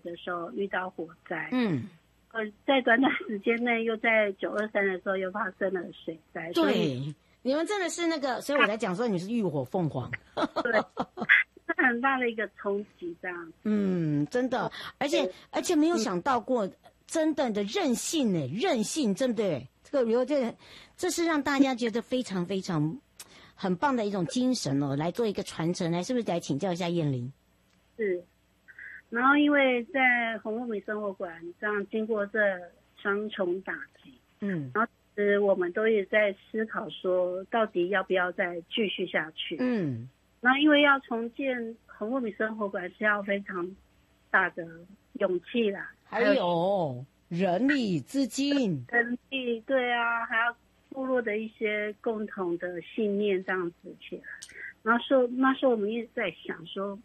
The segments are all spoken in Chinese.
的时候遇到火灾， 在短短时间内又在923的时候又发生了水灾， 对，你们真的是那个，所以我才讲说你是浴火凤凰。 对，是很大的一个冲击，这样。 真的，而且没有想到过，真的韧性呢，韧性，对不对？这是让大家觉得非常非常很棒的一种精神哦，来做一个传承，是不是来请教一下燕玲？ 是。然后因为在红糯米生活馆这样经过这双重打击，然后其实我们都也在思考说，到底要不要再继续下去？然后因为要重建红糯米生活馆是要非常大的勇气啦， 还有人力资金， 对啊，还要部落的一些共同的信念这样子起来。然后那时候我们一直在想说，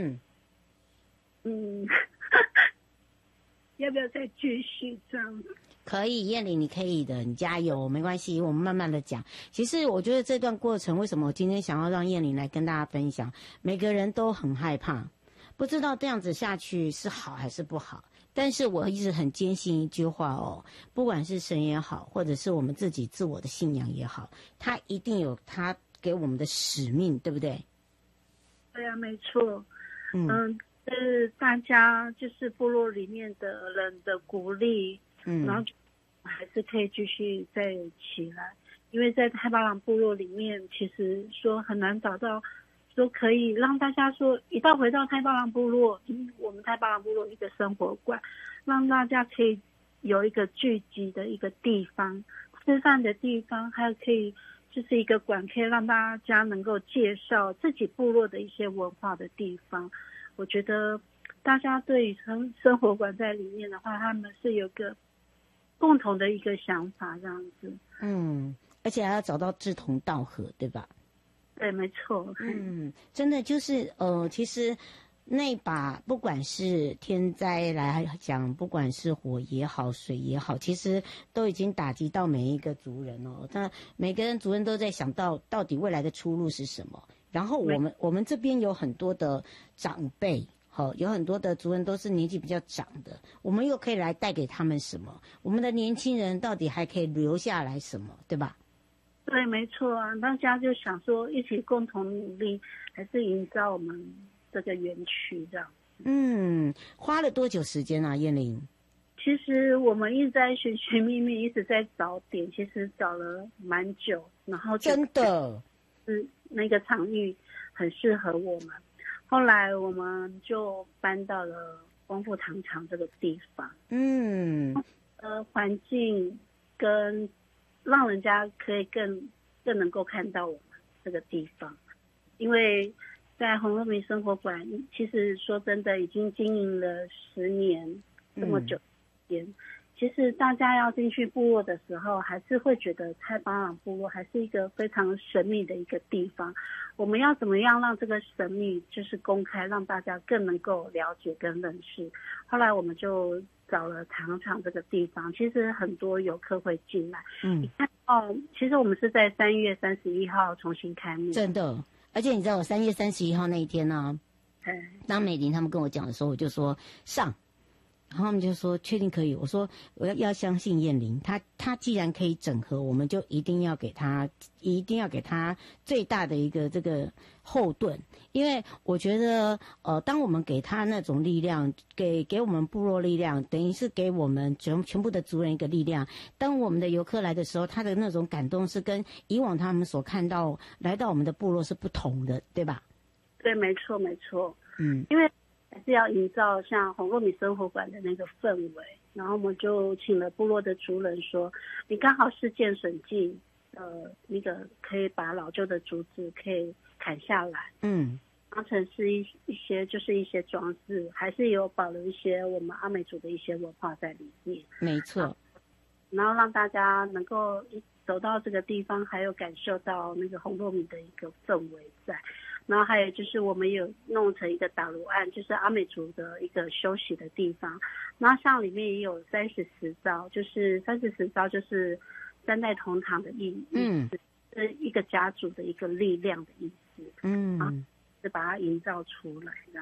要不要再继续这样？ 可以，燕玲，你可以的，你加油，没关系，我们慢慢的讲。其实我觉得这段过程，为什么我今天想要让燕玲来跟大家分享？每个人都很害怕，不知道这样子下去是好还是不好。但是我一直很坚信一句话哦，不管是神也好，或者是我们自己自我的信仰也好，他一定有他给我们的使命，对不对？ 对啊，没错。是大家就是部落里面的人的鼓励，然后还是可以继续再起来。因为在太巴朗部落里面，其实说很难找到说可以让大家说回到太巴朗部落，我们太巴朗部落一个生活馆，让大家可以有一个聚集的一个地方，吃饭的地方，还有可以就是一个馆，可以让大家能够介绍自己部落的一些文化的地方。我觉得大家对于生活馆在里面的话，他们是有个共同的一个想法这样子。 而且还要找到志同道合，对吧？ 对，没错。 真的就是其实那把不管是天灾来讲，不管是火也好，水也好，其实都已经打击到每一个族人哦。那每个人族人都在想到底未来的出路是什么。然后我们这边有很多的长辈，有很多的族人都是年纪比较长的，我们又可以来带给他们什么？我们的年轻人到底还可以留下来什么，对吧？ 对，没错啊，大家就想说一起共同努力，还是营造我们这个园区这样。 花了多久时间啊，燕玲？ 其实我们一直在寻寻觅觅，一直在找点，其实找了蛮久，然后真的是那个场域很适合我们。后来我们就搬到了光复糖厂这个地方。环境跟让人家可以更能够看到我们这个地方。因为在红糯米生活馆，其实说真的已经经营了10年这么久时间，其实大家要进去部落的时候，还是会觉得太巴朗部落还是一个非常神秘的一个地方。我们要怎么样让这个神秘就是公开，让大家更能够了解跟认识？后来我们就找了糖厂这个地方，其实很多游客会进来。你看其实我们是在3月31号重新开幕， 真的。而且你知道我3月31号那一天呢，当美玲他们跟我讲的时候，我就说上。然后他们就说确定可以，我说我要相信燕玲，她既然可以整合，我们就一定要给她最大的一个这个后盾，因为我觉得当我们给她那种力量，给我们部落力量，等于是给我们全部的族人一个力量。当我们的游客来的时候，他的那种感动是跟以往他们所看到来到我们的部落是不同的，对吧？ 对，没错没错。因为还是要营造像红糯米生活馆的那个氛围，然后我们就请了部落的族人说，你刚好是建损季，那个可以把老旧的竹子可以砍下来，当成是一些就是一些装饰，还是有保留一些我们阿美族的一些文化在里面。 没错。 然后让大家能够走到这个地方，还有感受到那个红糯米的一个氛围在。然后还有就是我们有弄成一个打炉案，就是阿美族的一个休息的地方。然后像里面也有30石招，就是30石招就是3代同堂的意思，是一个家族的一个力量的意思。是把它营造出来这样。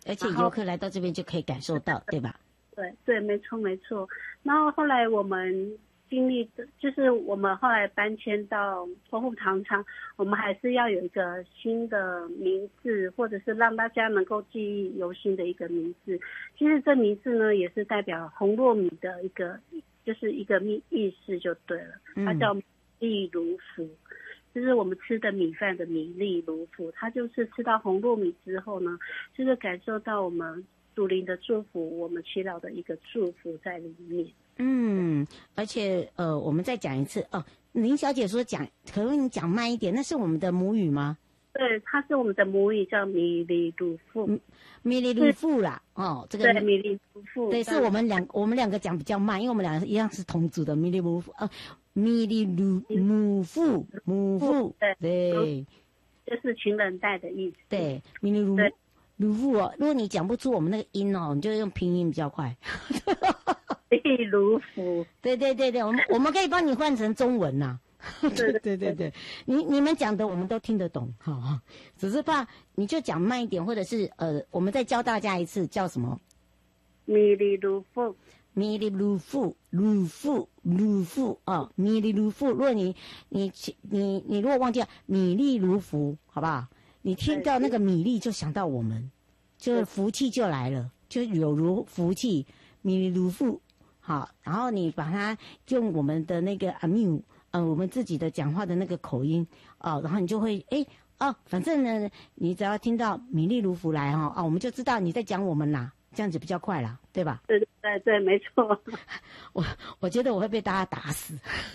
而且游客来到这边就可以感受到，对吧？ 对，没错。然后后来我们经历的，就是我们后来搬迁到丰富糖厂，我们还是要有一个新的名字，或者是让大家能够记忆犹新的一个名字。其实这名字呢，也是代表红糯米的一个，就是一个意思就对了。它叫米粒如福，就是我们吃的米饭的米粒如福。它就是吃到红糯米之后呢，就是感受到我们祖灵的祝福，我们祈祷的一个祝福在里面。 而且我们再讲一次哦。林小姐说可不可以讲慢一点？那是我们的母语吗？ 对，它是我们的母语，叫米粒如福。 米粒如福啦，哦，这个对米粒如福。 对，是我们两个讲比较慢，因为我们两个一样是同族的米粒如福米粒如母父，对， 就是情人带的意思。 对，米粒如福哦。如果你讲不出我们那个音哦，你就用拼音比较快。 米如福。 对，我们可以帮你换成中文呐。对，你们讲的我们都听得懂，哈，只是怕你就讲慢一点，或者是我们再教大家一次，叫什么？ 米粒如福。 米粒如福哦，米粒如福。如果你如果忘记了米粒如福，好不好？你听到那个米粒就想到我们，就是福气就来了，就有如福气，米粒如福。好，然后你把它用我们的那个我们自己的讲话的那个口音然后你就会反正呢，你只要听到米粒如福来我们就知道你在讲我们啦，这样子比较快啦，对吧？ 对，没错。 我觉得我会被大家打死。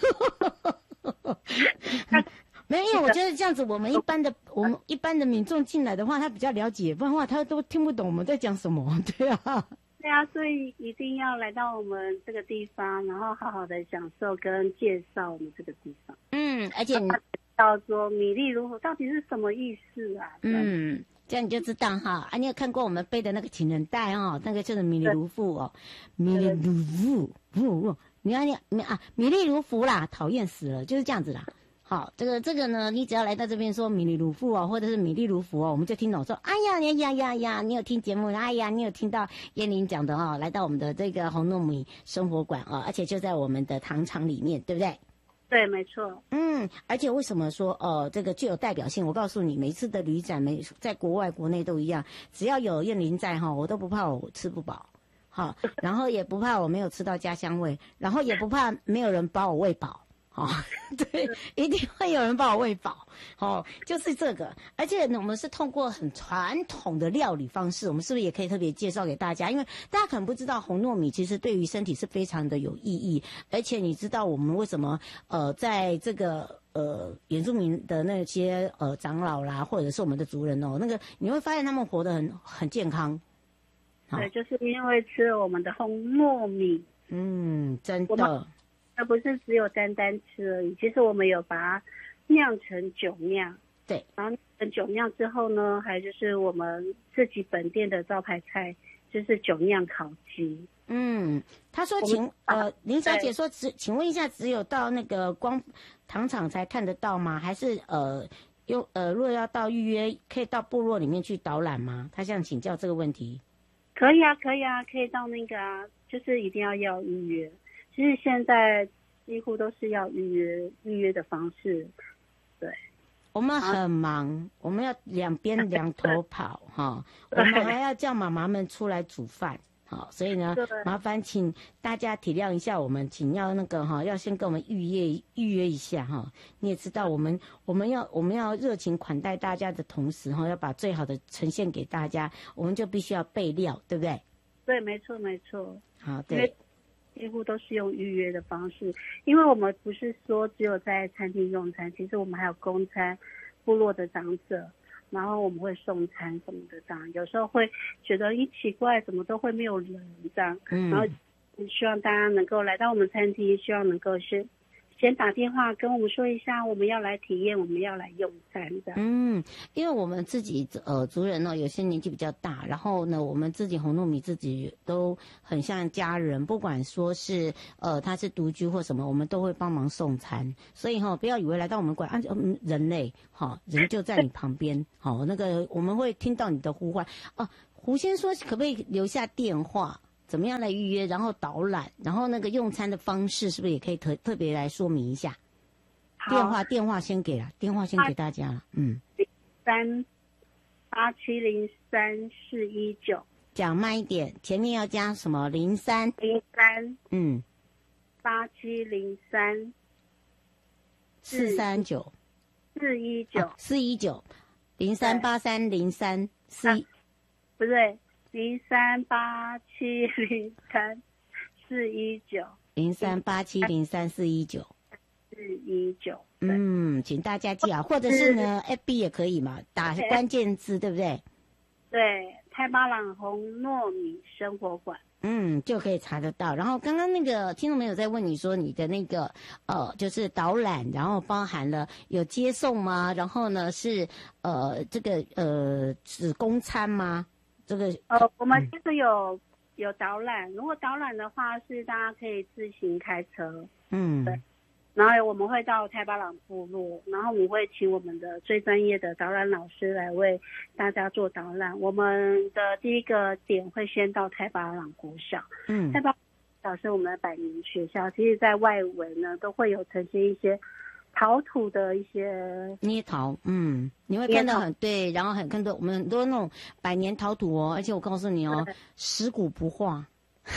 没有，因为我觉得这样子，我们一般的民众进来的话，他比较了解，不然的话他都听不懂我们在讲什么，对啊。 对啊，所以一定要来到我们这个地方，然后好好的享受跟介绍我们这个地方。 而且你叫做米粒如福到底是什么意思啊？ 这样你就知道哈。你有看过我们背的那个情人带那个就是米粒如福哦，米粒如福，米粒如福啦，讨厌死了，就是这样子啦。好，这个呢，你只要来到这边说米粒如福或者是米粒如福我们就听懂说，哎呀，你有听节目，哎呀，你有听到燕玲讲的来到我们的这个红糯米生活馆而且就在我们的糖厂里面，对不对？ 对，没错。 而且为什么说这个具有代表性？我告诉你，每次的旅展，在国外国内都一样，只要有燕玲在我都不怕我吃不饱，好，然后也不怕我没有吃到家乡味，然后也不怕没有人把我喂饱。对，一定会有人把我喂饱。就是这个。而且呢，我们是通过很传统的料理方式，我们是不是也可以特别介绍给大家？因为大家可能不知道，红糯米其实对于身体是非常的有意义。而且你知道我们为什么在这个原住民的那些长老啦，或者是我们的族人那个你会发现他们活得很健康。 对，就是因为吃了我们的红糯米。 真的。 而不是只有单吃而已，其实我们有把它酿成酒酿。 对，然后酿成酒酿之后呢，还就是我们自己本店的招牌菜，就是酒酿烤鸡。 他说林小姐说请问一下，只有到那个光糖厂才看得到吗？还是如果要到预约，可以到部落里面去导览吗？他想请教这个问题。 可以啊，可以到那个就是一定要预约。其实现在几乎都是要预约的方式，对。 我们很忙，我们要两头跑我们还要叫妈妈们出来煮饭，所以呢，麻烦请大家体谅一下我们，请要那个要先跟我们预约一下你也知道我们要热情款待大家的同时要把最好的呈现给大家，我们就必须要备料，对不对？ 对，没错。 好，对。 几乎都是用预约的方式，因为我们不是说只有在餐厅用餐，其实我们还有供餐部落的长者，然后我们会送餐什么的这样。有时候会觉得奇怪，怎么都会没有人这样，然后希望大家能够来到我们餐厅，希望能够先打电话跟我们说一下，我们要来体验，我们要来用餐的。 因为我们自己族人有些年纪比较大，然后呢，我们自己红糯米自己都很像家人，不管说是他是独居或什么，我们都会帮忙送餐。所以不要以为来到我们馆人类人就在你旁边那个我们会听到你的呼唤胡先说可不可以留下电话，怎么样来预约，然后导览，然后那个用餐的方式是不是也可以特别来说明一下？电话先给了，电话先给大家了。 0387034419，讲慢一点，前面要加什么？03，嗯，8703419，419，03830341， 不对，0387033419，0387033419。 请大家记好，或者是呢 FB 也可以嘛，打关键字，对不对？ 对，太巴朗红糯米生活馆， 就可以查得到。然后刚刚那个听众朋友在问你说，你的那个就是导览，然后包含了有接送吗？然后呢是这个只供餐吗？这个我们这个有导览，如果导览的话是大家可以自行开车，对。然后我们会到太巴朗部落，然后我们会请我们的最专业的导览老师来为大家做导览。我们的第一个点会先到太巴朗国小，太巴朗国小是我们的百年学校，其实在外围呢都会有呈现一些陶土的一些捏陶，你会看到对，然后看到我们很多那种百年陶土哦，而且我告诉你哦，蚀骨不化。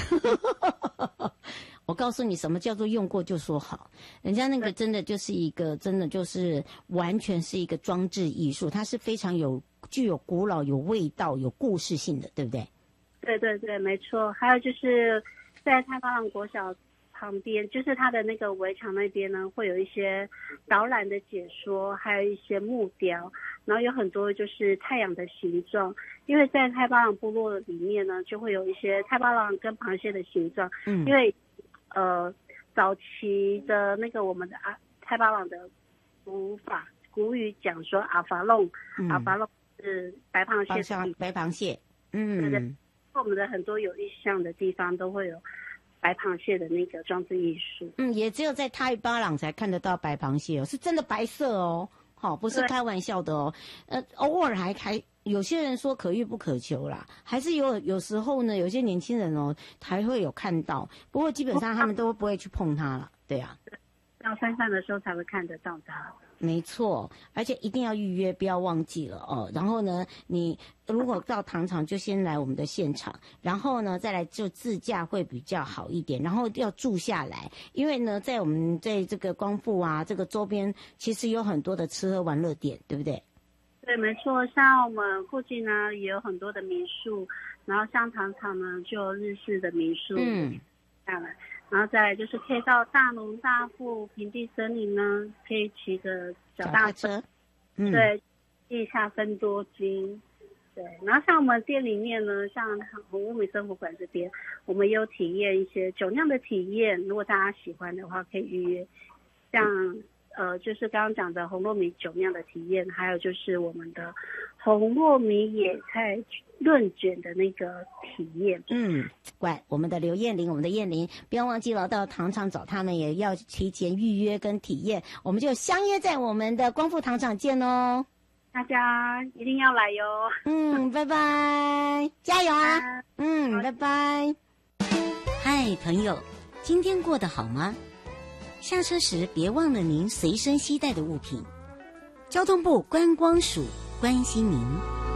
我告诉你什么叫做用过就说好，人家那个真的就是一个，真的就是完全是一个装置艺术，它是非常具有古老、有味道、有故事性的，对不对？ 对对对，没错。还有就是在太巴朗国小旁边，就是它的那个围墙那边呢，会有一些导览的解说，还有一些木雕，然后有很多就是太阳的形状，因为在太巴朗部落里面呢，就会有一些太巴朗跟螃蟹的形状，因为早期的那个我们的太巴朗的古语讲说阿法弄是白螃蟹， 白螃蟹， 对对，我们的很多有意象的地方都会有白螃蟹的那个装置艺术， 也只有在太巴朗才看得到白螃蟹哦，是真的白色哦，好，不是开玩笑的哦，偶尔还有些人说可遇不可求啦，还是有时候呢，有些年轻人哦还会有看到，不过基本上他们都不会去碰它了，对啊， 到山上的时候才会看得到它。 没错，而且一定要预约，不要忘记了哦。然后呢，你如果到糖厂就先来我们的现场，然后呢再来就自驾会比较好一点。然后要住下来，因为呢在我们在这个光复啊这个周边，其实有很多的吃喝玩乐店，对不对？ 对，没错。像我们附近呢也有很多的民宿，然后像糖厂呢就有日式的民宿，下来。然后再来就是可以到大农大富平地森林呢，可以骑个脚踏车，对，地下分多金，对。然后像我们店里面呢，像红屋米生活馆这边，我们也有体验一些酒酿的体验，如果大家喜欢的话，可以预约。像就是刚刚讲的红糯米酒酿的体验，还有就是我们的红糯米野菜论卷的那个体验。 乖，我们的燕玲，不要忘记了到糖厂找他们，也要提前预约跟体验。我们就相约在我们的光复糖厂见哦， 大家一定要来哟。 拜拜，加油啊！拜拜。嗨，朋友，今天过得好吗？下车时别忘了您随身携带的物品。交通部观光署关心您。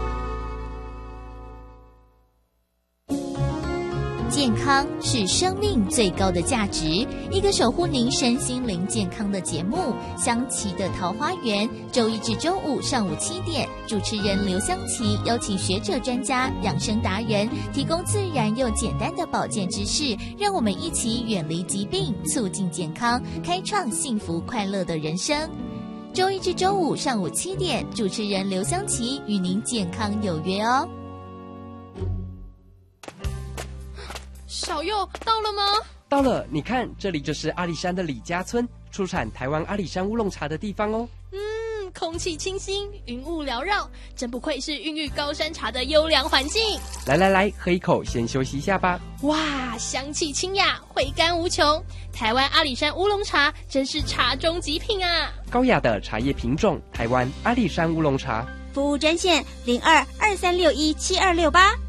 健康是生命最高的价值，一个守护您身心灵健康的节目，香琪的桃花源，周一至周五上午7点，主持人刘香琪邀请学者专家、养生达人，提供自然又简单的保健知识，让我们一起远离疾病，促进健康，开创幸福快乐的人生。周一至周五上午7点，主持人刘香琪与您健康有约哦。 小佑到了吗？ 到了，你看，这里就是阿里山的李家村，出产台湾阿里山乌龙茶的地方哦。 空气清新，云雾缭绕，真不愧是孕育高山茶的优良环境。 来，喝一口，先休息一下吧。 哇，香气清雅，回甘无穷。台湾阿里山乌龙茶真是茶中极品啊！ 高雅的茶叶品种，台湾阿里山乌龙茶。 服务专线0223617268。